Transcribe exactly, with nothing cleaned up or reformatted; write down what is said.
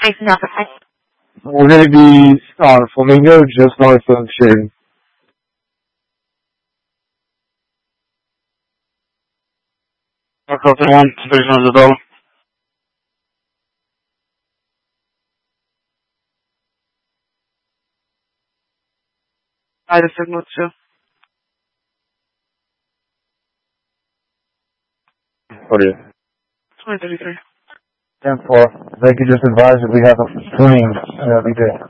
We're going to be on Flamingo, just north of Sheridan. Copy one, station of the dollar. I just signal two. What are you? twenty thirty-three. ten four. They could just advise that we have a swing uh, every day.